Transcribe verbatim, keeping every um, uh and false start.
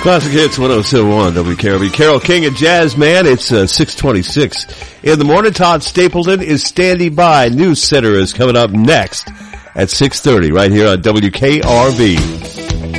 Classic Hits one oh seven point one W K R B. Carole King and Jazz Man. It's uh, six twenty-six in the morning. Todd Stapleton is standing by. News Center is coming up next at six thirty right here on W K R B.